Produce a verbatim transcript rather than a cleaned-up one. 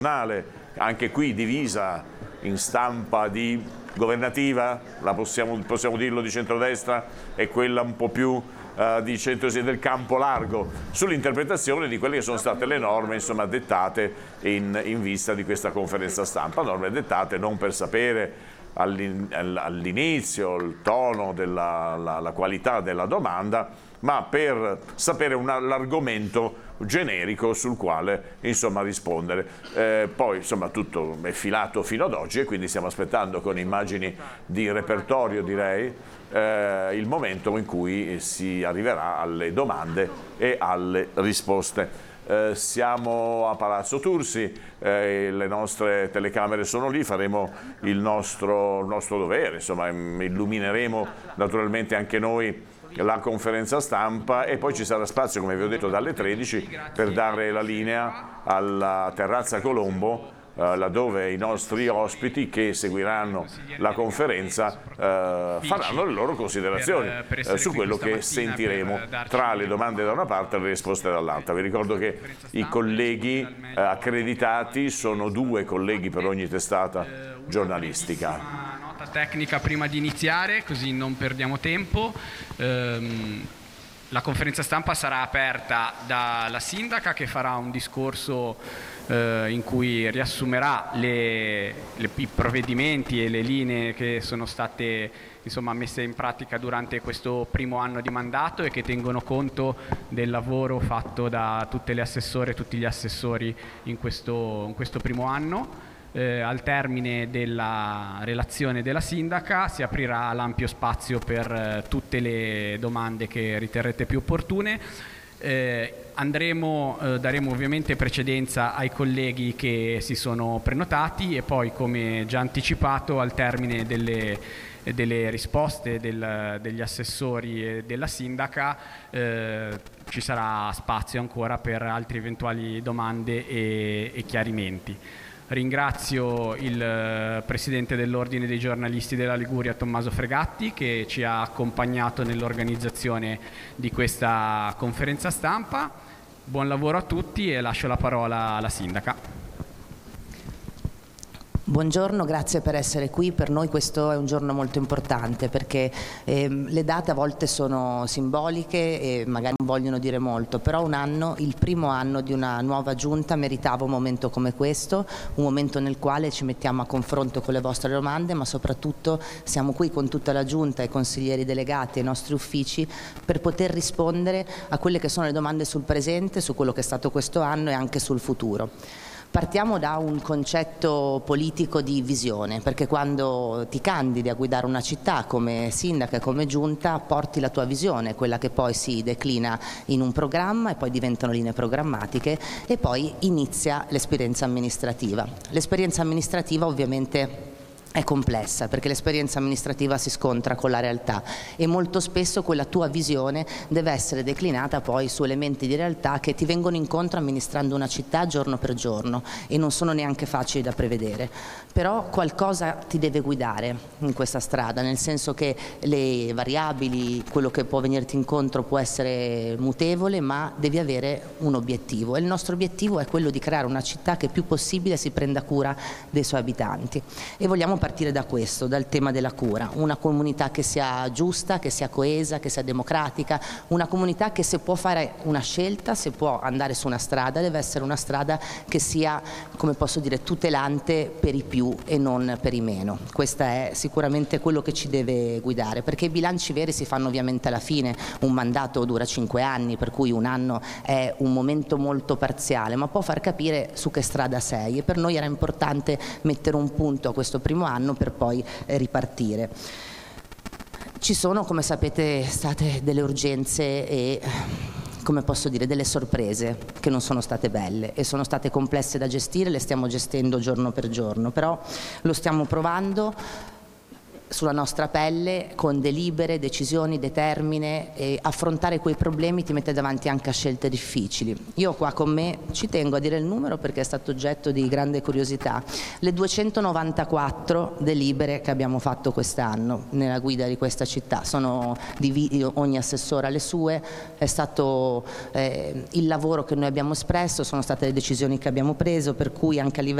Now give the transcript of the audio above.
Anche qui divisa in stampa di governativa, la possiamo, possiamo dirlo, di centrodestra, e quella un po' più uh, di centro del campo largo, sull'interpretazione di quelle che sono state le norme, insomma, dettate in, in vista di questa conferenza stampa. Norme dettate non per sapere all'inizio il tono, della, la, la qualità della domanda, ma per sapere l'argomento generico sul quale, insomma, rispondere. Eh, poi, insomma, tutto è filato fino ad oggi, e quindi stiamo aspettando con immagini di repertorio, direi, eh, il momento in cui si arriverà alle domande e alle risposte. Eh, siamo a Palazzo Tursi, eh, le nostre telecamere sono lì, faremo il nostro, il nostro dovere, insomma, illumineremo naturalmente anche noi la conferenza stampa, e poi ci sarà spazio, come vi ho detto, dalle tredici per dare la linea alla Terrazza Colombo, eh, laddove i nostri ospiti che seguiranno la conferenza eh, faranno le loro considerazioni eh, su quello che sentiremo tra le domande da una parte e le risposte dall'altra. Vi ricordo che i colleghi eh, accreditati sono due colleghi per ogni testata giornalistica. Tecnica prima di iniziare, così non perdiamo tempo. Ehm, la conferenza stampa sarà aperta dalla sindaca, che farà un discorso eh, in cui riassumerà le, le, i provvedimenti e le linee che sono state, insomma, messe in pratica durante questo primo anno di mandato, e che tengono conto del lavoro fatto da tutte le assessore e tutti gli assessori in questo, in questo primo anno. Eh, al termine della relazione della sindaca si aprirà l'ampio spazio per eh, tutte le domande che riterrete più opportune. Eh, andremo, eh, daremo ovviamente precedenza ai colleghi che si sono prenotati, e poi, come già anticipato, al termine delle, delle risposte del, degli assessori e della sindaca eh, ci sarà spazio ancora per altre eventuali domande e, e chiarimenti. Ringrazio il Presidente dell'Ordine dei giornalisti della Liguria, Tommaso Fregatti, che ci ha accompagnato nell'organizzazione di questa conferenza stampa. Buon lavoro a tutti, e lascio la parola alla Sindaca. Buongiorno, grazie per essere qui. Per noi questo è un giorno molto importante, perché ehm, le date a volte sono simboliche e magari non vogliono dire molto, però un anno, il primo anno di una nuova giunta, meritava un momento come questo, un momento nel quale ci mettiamo a confronto con le vostre domande, ma soprattutto siamo qui con tutta la giunta, i consiglieri delegati e i nostri uffici, per poter rispondere a quelle che sono le domande sul presente, su quello che è stato questo anno e anche sul futuro. Partiamo da un concetto politico di visione, perché quando ti candidi a guidare una città come sindaca e come giunta, porti la tua visione, quella che poi si declina in un programma e poi diventano linee programmatiche, e poi inizia l'esperienza amministrativa. L'esperienza amministrativa ovviamente è complessa, perché l'esperienza amministrativa si scontra con la realtà, e molto spesso quella tua visione deve essere declinata poi su elementi di realtà che ti vengono incontro amministrando una città giorno per giorno, e non sono neanche facili da prevedere. Però qualcosa ti deve guidare in questa strada, nel senso che le variabili, quello che può venirti incontro può essere mutevole, ma devi avere un obiettivo, e il nostro obiettivo è quello di creare una città che più possibile si prenda cura dei suoi abitanti, e vogliamo partire da questo, dal tema della cura. Una comunità che sia giusta, che sia coesa, che sia democratica, una comunità che, se può fare una scelta, se può andare su una strada, deve essere una strada che sia, come posso dire, tutelante per i più e non per i meno. Questo è sicuramente quello che ci deve guidare, perché i bilanci veri si fanno ovviamente alla fine. Un mandato dura cinque anni, per cui un anno è un momento molto parziale, ma può far capire su che strada sei, e per noi era importante mettere un punto a questo primo anno per poi eh, ripartire. Ci sono, come sapete, state delle urgenze e, come posso dire, delle sorprese che non sono state belle e sono state complesse da gestire, le stiamo gestendo giorno per giorno, però lo stiamo provando. sulla nostra pelle con delibere, decisioni, determine, e affrontare quei problemi ti mette davanti anche a scelte difficili. Io qua con me ci tengo a dire il numero perché è stato oggetto di grande curiosità: le duecentonovantaquattro delibere che abbiamo fatto quest'anno nella guida di questa città, sono divisi, ogni assessore ha le sue, è stato eh, il lavoro che noi abbiamo espresso, sono state le decisioni che abbiamo preso, per cui anche a livello